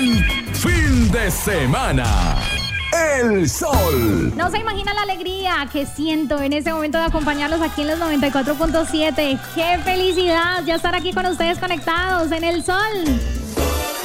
buen fin de semana. El Sol. No se imagina la alegría que siento en este momento de acompañarlos aquí en los 94.7. ¡Qué felicidad ya estar aquí con ustedes conectados en El Sol!